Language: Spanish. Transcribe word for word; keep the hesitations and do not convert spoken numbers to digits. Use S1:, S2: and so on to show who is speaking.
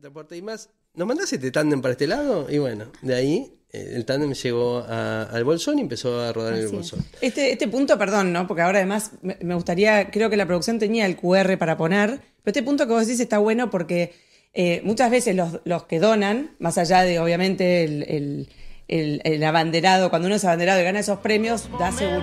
S1: puerta a puerta y más. ¿Nos mandás este tándem para este lado? Y bueno, de ahí eh, el tándem llegó a, al Bolsón y empezó a rodar en el Bolsón.
S2: Este, este punto, perdón, ¿no? Porque ahora además me, me gustaría, creo que la producción tenía el cu erre para poner, pero este punto que vos decís está bueno porque eh, muchas veces los, los que donan, más allá de obviamente el, el, el, el abanderado, cuando uno es abanderado y gana esos premios, da seguridad.